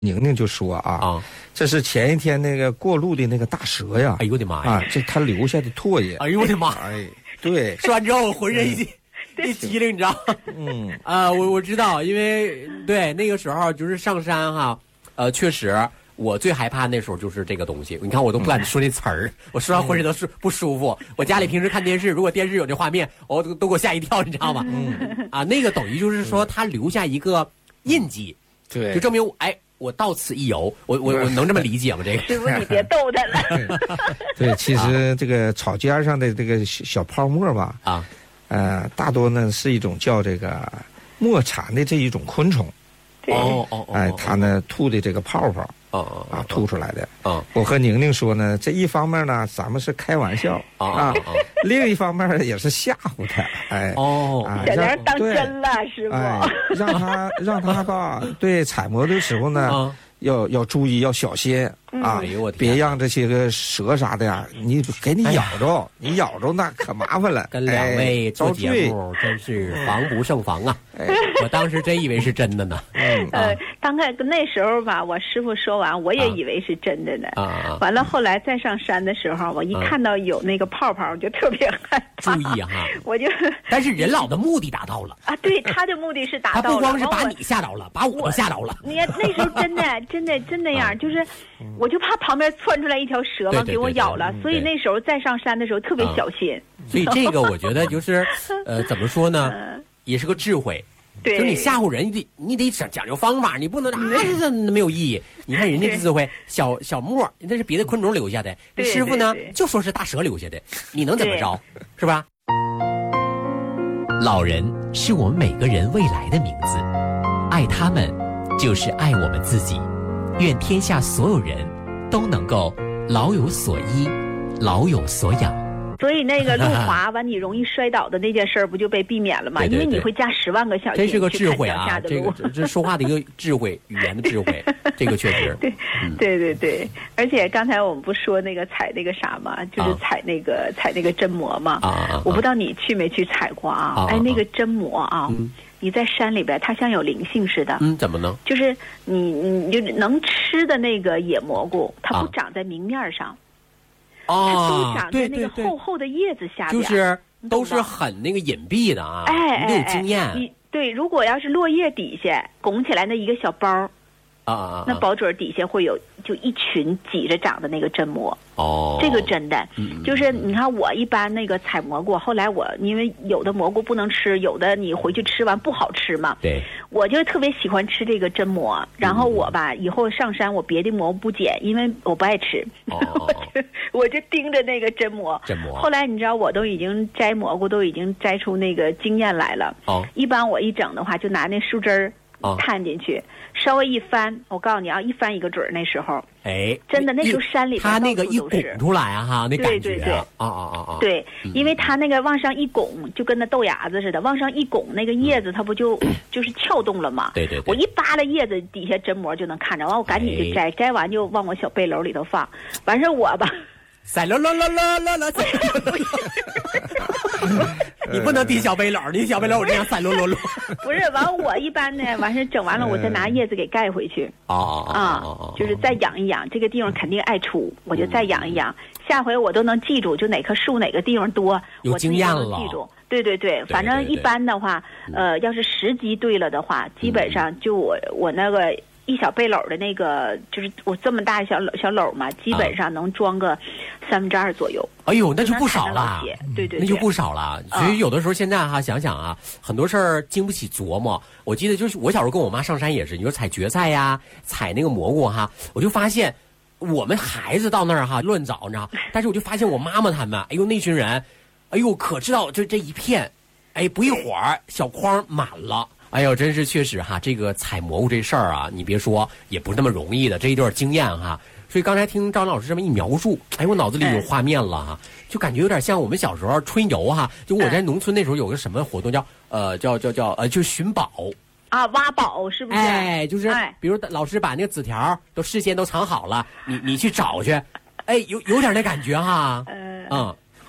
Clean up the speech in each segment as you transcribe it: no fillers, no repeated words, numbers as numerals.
宁宁就说这是前一天那个过路的那个大蛇呀， 哎呦我的妈呀， 这他留下的唾液， 哎呦我的妈， 对， 说完之后我浑身一激灵，你知道？我知道，因为对那个时候就是上山哈，确实我最害怕那时候就是这个东西。你看我都不敢说那词儿，我说完浑身都不舒服。我家里平时看电视，如果电视有这画面，我都给我吓一跳，你知道吗？那个等于就是说他留下一个印记， 对， 就证明我到此一游，我能这么理解吗？这个师傅，你别逗他了。 对，其实这个草尖上的这个小泡沫吧，大多呢是一种叫这个墨蝉的这一种昆虫。它呢吐的这个泡泡吐出来的。我和宁宁说呢，这一方面呢咱们是开玩笑另一方面也是吓唬他。 小梁当真了，师傅。 让他吧，对，采蘑的时候呢要注意，要小心别让这些个蛇啥的呀，你给你咬着，你咬着那可麻烦了。 跟两位做节目真是防不胜防啊！我当时真以为是真的呢。 刚开那时候吧，我师傅说完，我也以为是真的呢。完了后来再上山的时候，我一看到有那个泡泡，我就特别害怕。 注意哈， 我就。 但是任老的目的达到了对，他的目的是达到了。 他不光是把你吓着了，把我都吓着了。 你看那时候真那样，就是我就怕旁边窜出来一条蛇嘛，给我咬了，所以那时候再上山的时候特别小心。 所以这个我觉得就是怎么说呢，也是个智慧。 对， 就你吓唬人，你得讲究方法，你不能这没有意义。你看人家智慧，小沫那是别的昆虫留下的，师傅呢就说是大蛇留下的，你能怎么着？是吧？老人是我们每个人未来的名字，爱他们就是爱我们自己。愿天下所有人都能够老有所依，老有所养。 所以那个路滑完你容易摔倒的那件事儿不就被避免了吗？因为你会加10万个小心。 这是个智慧啊，这说话的一个智慧，语言的智慧，这个确实。 对，而且刚才我们不说那个采那个啥嘛，就是采那个真蘑嘛。我不知道你去没去采过那个真蘑你在山里边，它像有灵性似的。 怎么呢？ 就是你就能吃的那个野蘑菇，它不长在明面上。它都长在那个厚厚的叶子下边， 就是都是很那个隐蔽的啊。你有经验。 对，如果要是落叶底下拱起来那一个小包那保准底下会有就一群挤着长的那个真蘑。这个真的就是你看我一般那个采蘑菇，后来我因为有的蘑菇不能吃，有的你回去吃完不好吃嘛。 对， 我就特别喜欢吃这个真蘑。然后我吧以后上山我别的蘑菇不捡，因为我不爱吃。我就盯着那个真蘑。后来你知道我都已经摘蘑菇都已经摘出那个经验来了。一般我一整的话就拿那树枝儿探进去，稍微一翻，我告诉你一翻一个准儿。那时候真的那时候山里边它那个一拱出来那感觉对，因为它那个往上一拱就跟那豆芽子似的，往上一拱那个叶子它不就是撬动了嘛。 对， 我一扒拉叶子底下真蘑就能看着，完我赶紧就摘，摘完就往我小背篓里头放。完事我吧塞喽，你不能递小背篓，你小背篓我这样塞喽。 不是，完我一般呢，完事整完了我再拿叶子给盖回去。就是再养一养，这个地方肯定爱出，我就再养一养。下回我都能记住，就哪棵树哪个地方多， 有经验了， 我记住。对，反正一般的话，要是时机对了的话，基本上就我那个。一小背篓的那个，就是我这么大小篓嘛，基本上能装个2/3左右。 哎呦，那就不少了。 对， 那就不少了。所以有的时候现在想想很多事儿经不起琢磨。我记得就是我小时候跟我妈上山也是，你说采蕨菜呀，采那个蘑菇我就发现我们孩子到那儿乱找，你知道，但是我就发现我妈妈他们，哎呦那群人，哎呦可知道就这一片，不一会儿小筐满了。哎呦，真是确实这个采蘑菇这事儿你别说也不是那么容易的，这一段经验所以刚才听张老师这么一描述，我脑子里有画面了就感觉有点像我们小时候春游就我在农村那时候有个什么活动叫就寻宝挖宝是不是？ 就是比如老师把那个纸条都事先都藏好了，你去找去，有点那感觉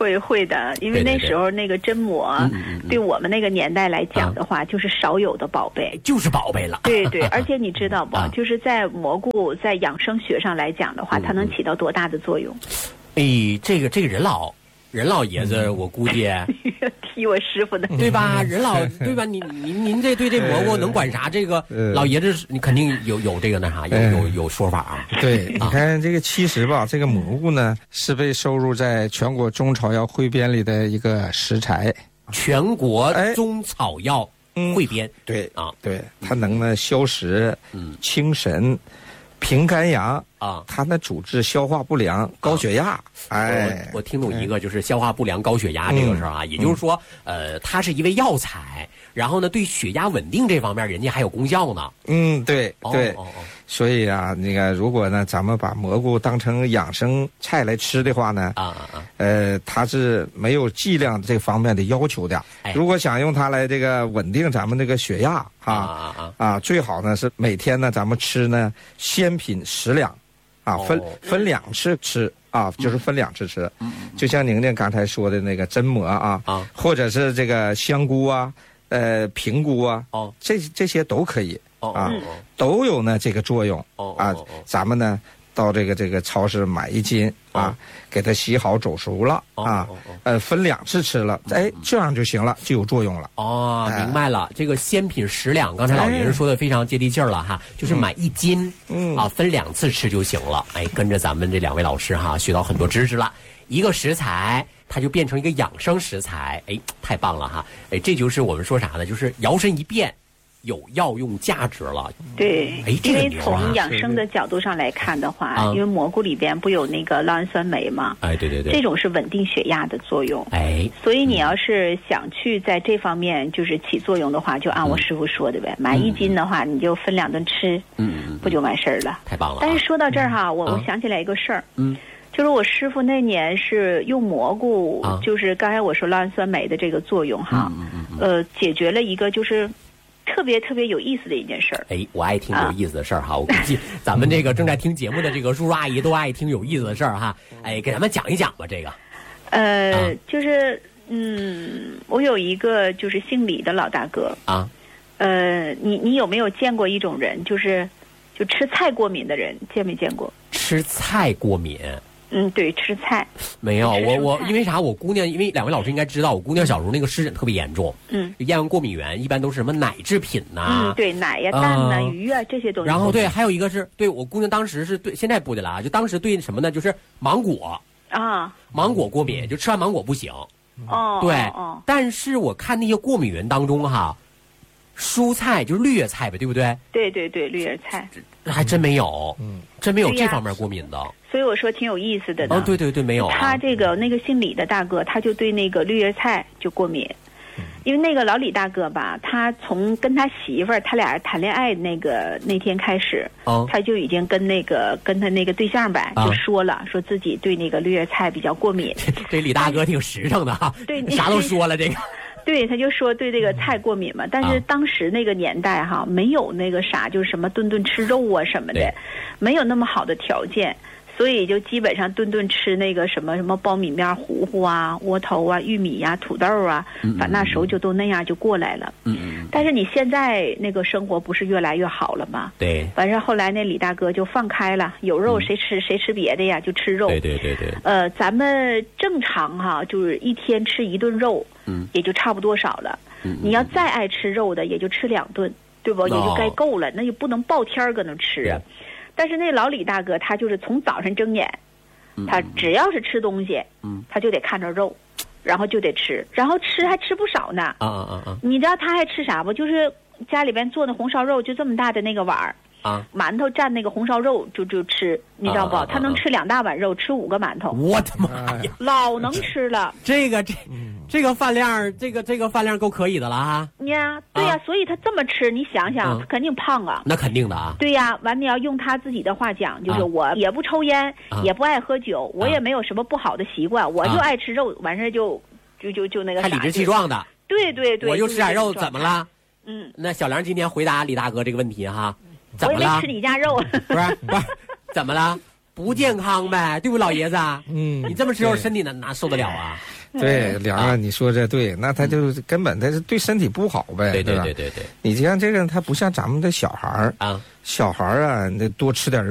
会的，因为那时候那个针膜，对我们那个年代来讲的话，就是少有的宝贝， 就是宝贝了。 对对，而且你知道不？就是在蘑菇在养生学上来讲的话，它能起到多大的作用？ 这个任老爷子，我估计踢我师傅的， 对吧？任老，对吧？您这对这蘑菇能管啥？这个老爷子，你肯定有这个那啥，有说法啊。 对，你看这个其实吧，这个蘑菇呢是被收入在全国中草药汇编里的一个食材。 全国中草药汇编， 对啊，对，它能呢消食，清神。平肝阳啊，它呢主治消化不良、高血压。 我听懂一个就是消化不良、高血压这个事儿啊，也就是说，它是一味药材，然后呢，对血压稳定这方面，人家还有功效呢。 对对。所以啊，那个如果呢，咱们把蘑菇当成养生菜来吃的话呢，它是没有剂量这方面的要求的。如果想用它来这个稳定咱们这个血压最好呢是每天呢咱们吃呢鲜品10两，分2次吃就是分2次吃。就像宁宁刚才说的那个针蘑或者是这个香菇平菇这些都可以。都有呢这个作用咱们呢到这个超市买1斤给它洗好走熟了分2次吃了，这样就行了，就有作用了。 明白了，这个鲜品10两，刚才老爷子说的非常接地气儿了哈，就是买1斤分2次吃就行了。跟着咱们这2位老师哈，学到很多知识了。一个食材它就变成一个养生食材，太棒了哈！这就是我们说啥呢？就是摇身一变。有药用价值了， 对，因为从养生的角度上来看的话，因为蘑菇里边不有那个酪氨酸酶嘛， 对， 这种是稳定血压的作用，所以你要是想去在这方面就是起作用的话，就按我师傅说的呗，买1斤的话，你就分2顿吃，不就完事儿了？ 太棒了！ 但是说到这儿哈，我想起来一个事儿，就是我师傅那年是用蘑菇，就是刚才我说酪氨酸酶的这个作用哈，解决了一个就是特别特别有意思的一件事儿。 我爱听有意思的事儿哈，我估计咱们这个正在听节目的这个叔叔阿姨都爱听有意思的事儿哈。给咱们讲一讲吧，这个。 就是我有一个就是姓李的老大哥你有没有见过一种人，就吃菜过敏的人，见没见过？ 吃菜过敏？ 对，吃菜没有。我因为啥？我姑娘，因为2位老师应该知道，我姑娘小时候那个湿疹特别严重。咽完过敏源一般都是什么奶制品呐？ 对，奶呀、蛋呐、鱼啊这些东西。 然后还有一个是对我姑娘当时是对，现在不的了就当时对什么呢？就是芒果芒果过敏，就吃完芒果不行。对。但是我看那些过敏源当中哈，蔬菜就是绿叶菜呗，对不对？ 对，绿叶菜还真没有，真没有这方面过敏的。 所以我说挺有意思的呢。 对，没有。 他那个姓李的大哥，他就对那个绿叶菜就过敏，因为那个老李大哥吧，他从跟他媳妇儿他俩谈恋爱那天开始，他就已经跟他那个对象呗，就说自己对那个绿叶菜比较过敏。 这李大哥挺实诚的哈， 对， 啥都说了这个。 对，他就说对这个菜过敏嘛，但是当时那个年代哈，没有那个啥，就是什么顿吃肉啊什么的，没有那么好的条件，所以就基本上顿吃那个什么苞米面糊糊啊、窝头啊、玉米呀、土豆啊，反正那时候就都那样就过来了。但是你现在那个生活不是越来越好了吗？ 对。 完事后来那李大哥就放开了，有肉谁吃别的呀，就吃肉。 对。 咱们正常哈，就是一天吃1顿肉。也就差不多少了。你要再爱吃肉的，也就吃2顿，对不？也就该够了，那也不能爆天搁那吃啊。但是那老李大哥，他就是从早晨睁眼，他只要是吃东西，他就得看着肉，然后就得吃，然后吃还吃不少呢。你知道他还吃啥不？就是家里边做的红烧肉，就这么大的那个碗儿。馒头蘸那个红烧肉就吃，你知道不？他能吃2大碗肉，吃5个馒头。 我的妈呀， 老能吃了。 这个饭量，这个饭量够可以的了哈。 呀，对呀，所以他这么吃，你想想，他肯定胖啊。 那肯定的啊。 对呀，完你要用他自己的话讲，就是我也不抽烟，也不爱喝酒，我也没有什么不好的习惯，我就爱吃肉，完事就那个。 还理直气壮的。 对。 我就吃点肉，怎么了？那小梁今天回答李大哥这个问题哈。怎么了？ 我也没吃你家肉。 不是，怎么了？ 不健康呗，对不，老爷子？你这么吃肉，身体哪受得了啊？ 对，梁啊，你说这对，那他就根本他是对身体不好呗， 对吧？ 你像这个，他不像咱们的小孩儿啊，小孩儿啊，那多吃点